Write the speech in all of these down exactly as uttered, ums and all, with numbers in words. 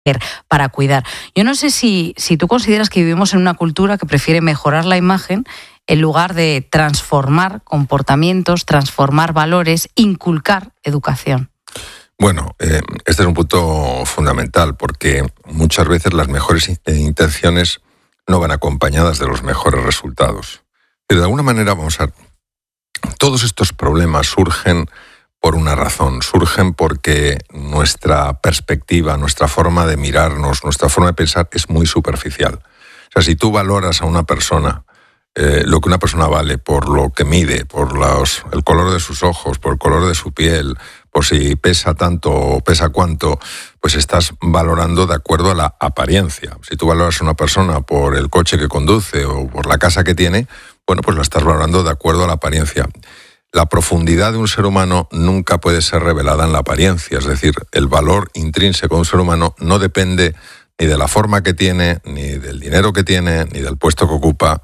para cuidar. Yo no sé si, si tú consideras que vivimos en una cultura que prefiere mejorar la imagen en lugar de transformar comportamientos, transformar valores, inculcar educación. Bueno, eh, este es un punto fundamental porque muchas veces las mejores intenciones no van acompañadas de los mejores resultados. Pero de alguna manera, vamos a ver, todos estos problemas surgen por una razón, surgen porque nuestra perspectiva, nuestra forma de mirarnos, nuestra forma de pensar es muy superficial. O sea, si tú valoras a una persona, eh, lo que una persona vale por lo que mide, por los, el color de sus ojos, por el color de su piel, por si pesa tanto o pesa cuánto, pues estás valorando de acuerdo a la apariencia. Si tú valoras a una persona por el coche que conduce o por la casa que tiene, bueno, pues la estás valorando de acuerdo a la apariencia. La profundidad de un ser humano nunca puede ser revelada en la apariencia, es decir, el valor intrínseco de un ser humano no depende ni de la forma que tiene, ni del dinero que tiene, ni del puesto que ocupa.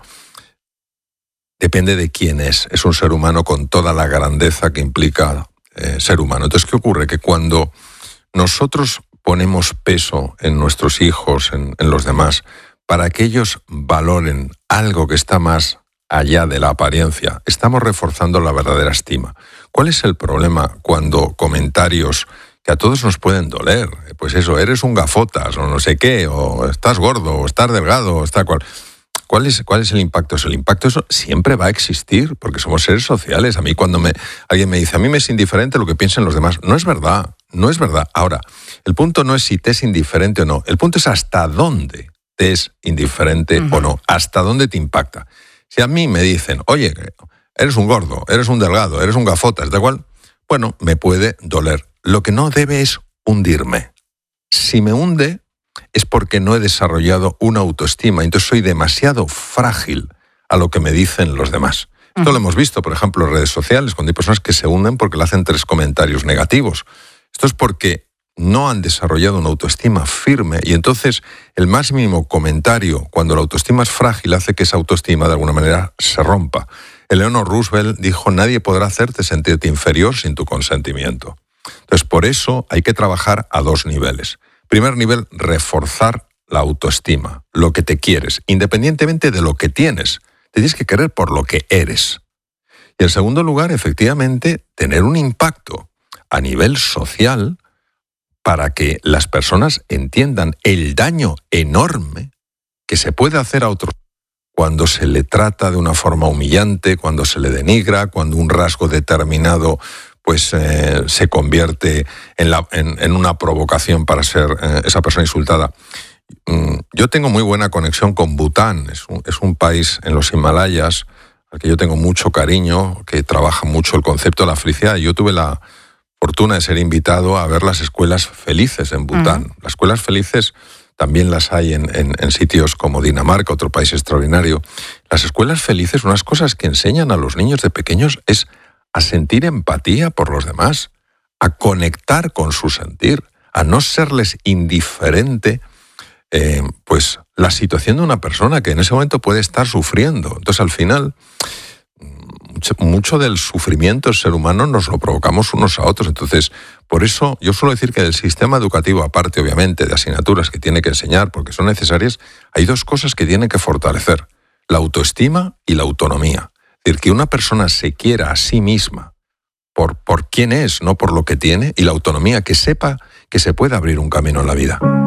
Depende de quién es. Es un ser humano con toda la grandeza que implica eh, ser humano. Entonces, ¿qué ocurre? Que cuando nosotros ponemos peso en nuestros hijos, en, en los demás, para que ellos valoren algo que está más allá de la apariencia, estamos reforzando la verdadera estima. ¿Cuál es el problema cuando comentarios que a todos nos pueden doler? Pues eso, eres un gafotas, o no sé qué, o estás gordo, o estás delgado, o está cual. ¿Cuál es, cuál es el impacto? Eso, el impacto eso siempre va a existir, porque somos seres sociales. A mí cuando me, alguien me dice, a mí me es indiferente lo que piensen los demás, no es verdad, no es verdad. Ahora, el punto no es si te es indiferente o no, el punto es hasta dónde te es indiferente uh-huh. o no, hasta dónde te impacta. Si a mí me dicen, oye, eres un gordo, eres un delgado, eres un gafotas, da igual, bueno, me puede doler. Lo que no debe es hundirme. Si me hunde, es porque no he desarrollado una autoestima, entonces soy demasiado frágil a lo que me dicen los demás. Uh-huh. Esto lo hemos visto, por ejemplo, en redes sociales, cuando hay personas que se hunden porque le hacen tres comentarios negativos. Esto es porque no han desarrollado una autoestima firme y entonces el más mínimo comentario, cuando la autoestima es frágil, hace que esa autoestima de alguna manera se rompa. Eleanor Roosevelt dijo, nadie podrá hacerte sentirte inferior sin tu consentimiento. Entonces, por eso hay que trabajar a dos niveles. Primer nivel, reforzar la autoestima, lo que te quieres, independientemente de lo que tienes. Te tienes que querer por lo que eres. Y en segundo lugar, efectivamente, tener un impacto a nivel social para que las personas entiendan el daño enorme que se puede hacer a otros cuando se le trata de una forma humillante, cuando se le denigra, cuando un rasgo determinado pues eh, se convierte en, la, en, en una provocación para ser eh, esa persona insultada. Mm, yo tengo muy buena conexión con Bután, es un, es un país en los Himalayas al que yo tengo mucho cariño, que trabaja mucho el concepto de la felicidad. Yo tuve la fortuna de ser invitado a ver las escuelas felices en Bután. Uh-huh. Las escuelas felices también las hay en, en, en sitios como Dinamarca, otro país extraordinario. Las escuelas felices, unas cosas que enseñan a los niños de pequeños es a sentir empatía por los demás, a conectar con su sentir, a no serles indiferente eh, pues la situación de una persona que en ese momento puede estar sufriendo. Entonces, al final, mucho, mucho del sufrimiento del ser humano nos lo provocamos unos a otros. Entonces, por eso yo suelo decir que del sistema educativo, aparte obviamente de asignaturas que tiene que enseñar porque son necesarias, hay dos cosas que tiene que fortalecer: la autoestima y la autonomía. Es decir, que una persona se quiera a sí misma por, por quién es, no por lo que tiene, y la autonomía, que sepa que se puede abrir un camino en la vida.